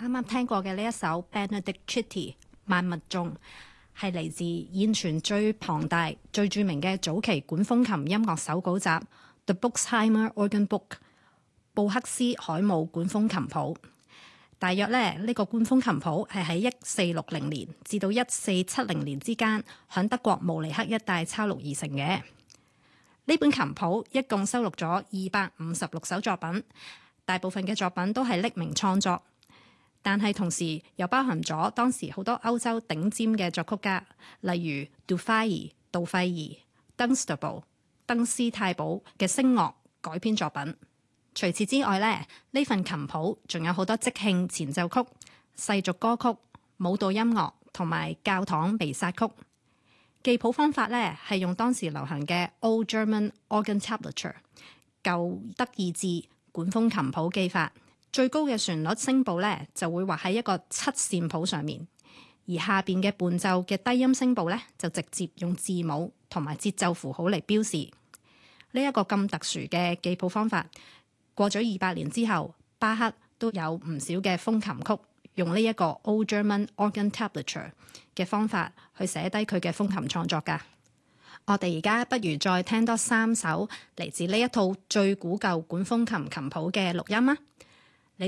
啱啱聽過嘅呢一首 Benedicite 萬物頌，係嚟自現存最龐大、最著名嘅早期管風琴音樂手稿集 The Booksheimer Organ Book 布克斯海姆管風琴譜。大約呢個管風琴譜係喺1460年至到1470年之間，響德國慕尼黑一帶抄錄而成嘅。呢本琴譜一共收錄咗256首作品，大部分嘅作品都係匿名創作，但係同時又包含咗當時好多歐洲頂尖嘅作曲家，例如 Dufay 杜費兒、Dunstable 登斯泰堡嘅聲樂改編作品。除此之外呢份琴譜仲有好多即興前奏曲、世俗歌曲、舞蹈音樂同埋教堂彌撒曲。記譜方法呢係用當時流行嘅 Old German Organ Tablature 舊德意志管風琴譜記法。最高嘅旋律聲部呢就會畫喺一個7線譜上面，而下邊嘅伴奏嘅低音聲部呢就直接用字母同埋節奏符號嚟標示。呢一個咁特殊嘅記譜方法，過咗200年之後，巴克都有唔少嘅風琴曲用呢一個 Old German Organ Tablature 嘅方法去寫低佢嘅風琴創作㗎。我哋而家不如再聽多3首嚟自呢一套最古舊管風琴琴譜嘅錄音啊！